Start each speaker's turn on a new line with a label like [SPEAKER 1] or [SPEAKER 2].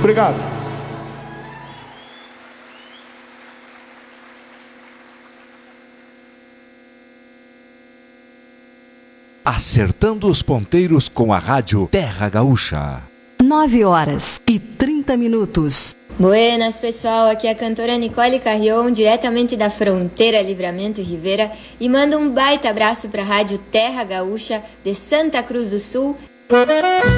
[SPEAKER 1] Obrigado.
[SPEAKER 2] Acertando os ponteiros com a rádio Terra Gaúcha.
[SPEAKER 3] 9h30.
[SPEAKER 4] Buenas, pessoal, aqui é a cantora Nicole Carrion, diretamente da fronteira Livramento e Rivera, e mando um baita abraço para a rádio Terra Gaúcha de Santa Cruz do Sul.